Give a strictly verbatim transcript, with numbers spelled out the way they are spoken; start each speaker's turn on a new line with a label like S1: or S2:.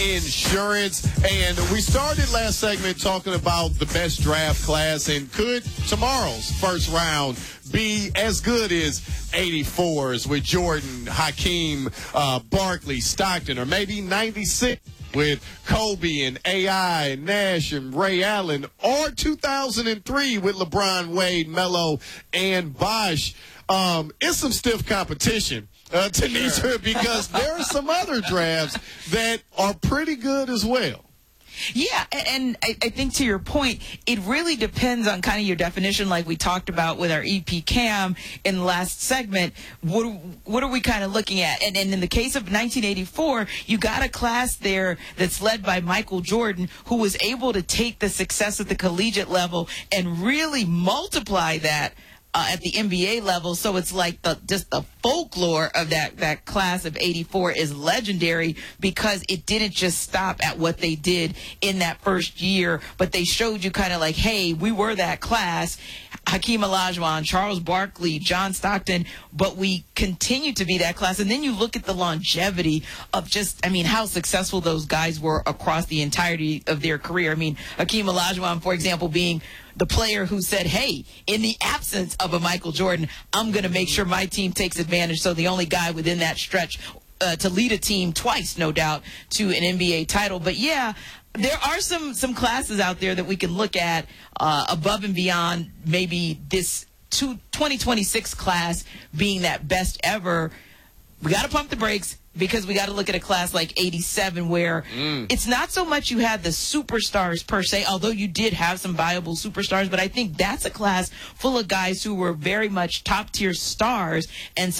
S1: Insurance. And we started last segment talking about the best draft class, and could tomorrow's first round be as good as eighty-fours with Jordan, Hakeem, uh, Barkley, Stockton, or maybe ninety-six with Kobe and A I and Nash and Ray Allen, or two thousand three with LeBron, Wade, Melo, and Bosh. Um, it's some stiff competition, uh, Tanisha, sure. because there are some other drafts that are pretty good as well.
S2: Yeah, and I, I think to your point, it really depends on kind of your definition, like we talked about with our E P Cam in the last segment. What what are we kind of looking at? And, and in the case of nineteen eighty-four, you got a class there that's led by Michael Jordan, who was able to take the success at the collegiate level and really multiply that Uh, at the N B A level. So it's like the just the folklore of that, that class of eighty-four is legendary, because it didn't just stop at what they did in that first year, but they showed you kind of like, hey, we were that class. Hakeem Olajuwon, Charles Barkley, John Stockton, but we continue to be that class. And then you look at the longevity of just, I mean, how successful those guys were across the entirety of their career. I mean, Hakeem Olajuwon, for example, being the player who said, hey, in the absence of a Michael Jordan, I'm going to make sure my team takes advantage. So the only guy within that stretch uh, to lead a team twice, no doubt, to an N B A title. But, yeah, there are some, some classes out there that we can look at uh, above and beyond maybe this two, twenty twenty-six class being that best ever. We got to pump the brakes, because we got to look at a class like eighty-seven, where mm. it's not so much you had the superstars per se, although you did have some viable superstars, but I think that's a class full of guys who were very much top-tier stars, and